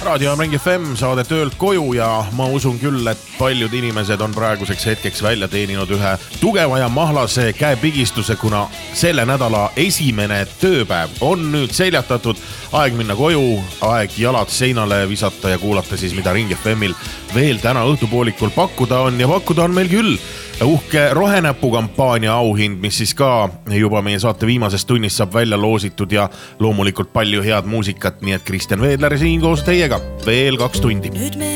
Raadio Ring FM saade töölt koju ja ma usun küll, et paljud inimesed on praeguseks hetkeks välja teeninud ühe tugeva ja mahlase käepigistuse, kuna selle nädala esimene tööpäev on nüüd seljatatud. Aeg minna koju, aeg jalad seinale visata ja kuulata siis, mida Ring FMil veel täna õhtupoolikul pakkuda on. Ja pakkuda on meil küll uhke rohenäpu kampaania auhind, mis siis ka juba meie saate viimases tunnis saab välja loositud ja loomulikult palju head muusikat, nii et Kristjan Veedler siin koos teiega veel 2 tundi.